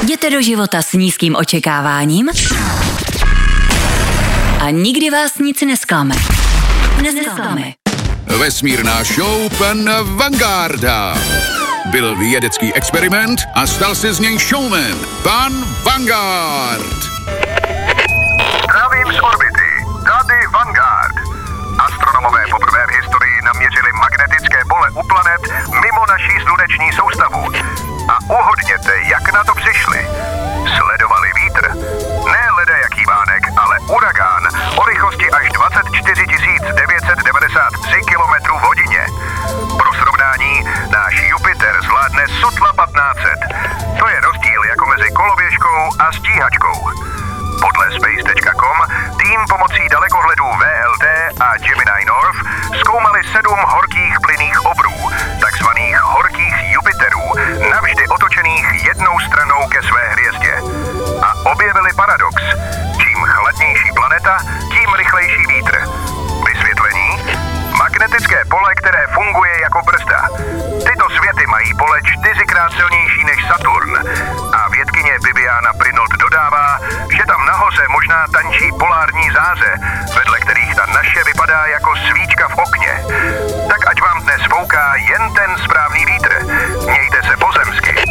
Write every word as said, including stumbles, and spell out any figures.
Jděte do života s nízkým očekáváním a nikdy vás nic nesklame. Nesklame. Vesmírná show pana Vangarda. Byl vědecký experiment a stal se z něj showman. Pan Vangard. Zdravím z orbity. Tady Vanguard. Astronomové poprvé v historii naměřili magnetické pole u planet mimo naší sluneční soustavu. A uhodněte, jak na to přišli. Sledovali vítr. Ne ledajaký vánek, ale uragán o rychlosti až dvacet čtyři tisíc devět set devadesát tři kilometrů v hodině. Pro srovnání, náš Jupiter zvládne sotva patnáct set. To je rozdíl jako mezi koloběžkou a stíhačkou. Podle space tečka com tým pomocí dalekohledů V L T a Gemini North zkoumali sedm horkých plynných obrů, takzvaných horkých Jupiterů, navždy otočených jednou stranou ke své hvězdě. A objevili paradox. Čím chladnější planeta, tím rychlejší vítr. Vysvětlení? Magnetické pole, které funguje jako brzda. Tyto světy mají pole čtyřikrát silnější než Saturn. A vědkyně Bibiana Prinold dodává, že tam nahoře možná tančí polární záře, vedle kterých ta naše vypadá jako svíčka v okně. Tak ať vám dnes fouká jen ten správný vítr. Mějte se pozemsky.